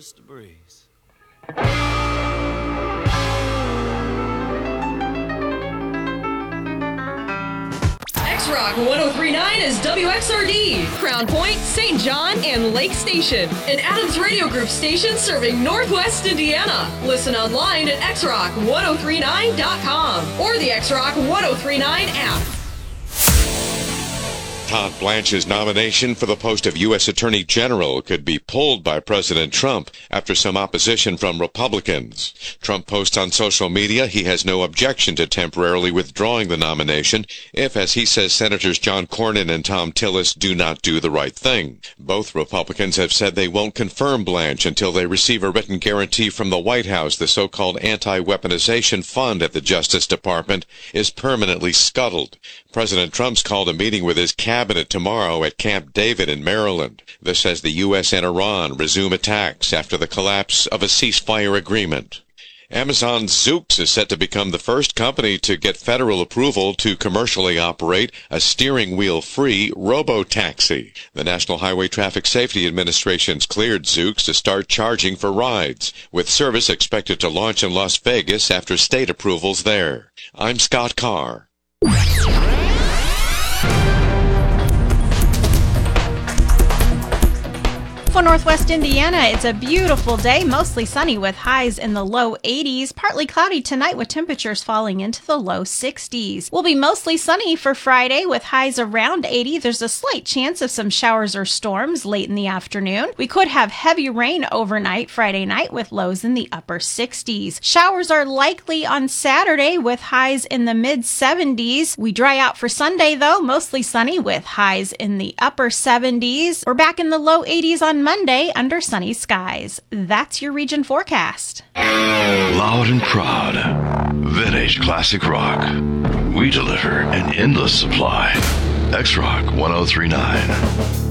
just a breeze. X-Rock 1039 is WXRD, Crown Point, St. John, and Lake Station. An Adams Radio Group station serving Northwest Indiana. Listen online at xrock1039.com or the X-Rock 1039 app. Todd Blanche's nomination for the post of U.S. Attorney General could be pulled by President Trump after some opposition from Republicans. Trump posts on social media he has no objection to temporarily withdrawing the nomination if, as he says, Senators John Cornyn and Thom Tillis do not do the right thing. Both Republicans have said they won't confirm Blanche until they receive a written guarantee from the White House the so-called anti-weaponization fund at the Justice Department is permanently scuttled. President Trump's called a meeting with his cabinet tomorrow at Camp David in Maryland. This as the U.S. and Iran resume attacks after the collapse of a ceasefire agreement. Amazon's Zoox is set to become the first company to get federal approval to commercially operate a steering wheel-free robo-taxi. The National Highway Traffic Safety Administration's cleared Zoox to start charging for rides, with service expected to launch in Las Vegas after state approvals there. I'm Scott Carr. For Northwest Indiana, it's a beautiful day, mostly sunny with highs in the low 80s, partly cloudy tonight with temperatures falling into the low 60s. We'll be mostly sunny for Friday with highs around 80. There's a slight chance of some showers or storms late in the afternoon. We could have heavy rain overnight Friday night with lows in the upper 60s. Showers are likely on Saturday with highs in the mid 70s. We dry out for Sunday though, mostly sunny with highs in the upper 70s. We're back in the low 80s on Monday under sunny skies. That's your region forecast. Loud and proud, Vintage Classic Rock. We deliver an endless supply. X-Rock 1039.